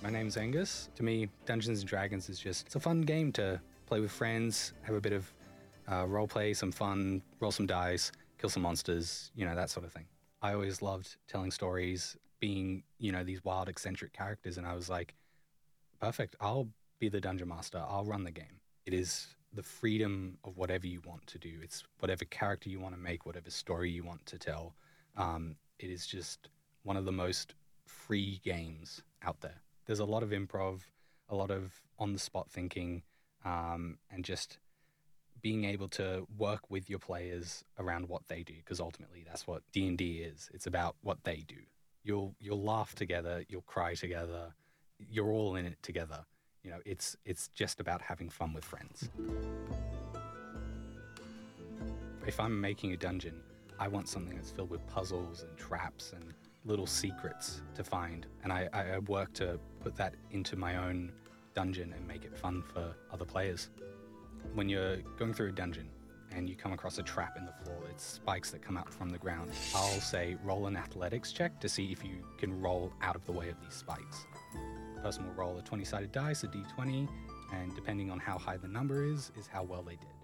My name's Angus. To me, Dungeons & Dragons is it's a fun game to play with friends, have a bit of role play, some fun, roll some dice, kill some monsters, that sort of thing. I always loved telling stories, being, these wild, eccentric characters, and I was like, perfect, I'll be the dungeon master, I'll run the game. It is the freedom of whatever you want to do. It's whatever character you want to make, whatever story you want to tell. It is just one of the most free games out there. There's a lot of improv, a lot of on-the-spot thinking, and just being able to work with your players around what they do, because ultimately that's what D&D is. It's about what they do. You'll laugh together, you'll cry together, you're all in it together. It's just about having fun with friends. If I'm making a dungeon, I want something that's filled with puzzles and traps and little secrets to find. And I work to put that into my own dungeon and make it fun for other players. When you're going through a dungeon and you come across a trap in the floor, it's spikes that come out from the ground. I'll say roll an athletics check to see if you can roll out of the way of these spikes. The person will roll a 20-sided dice, a d20, and depending on how high the number is how well they did.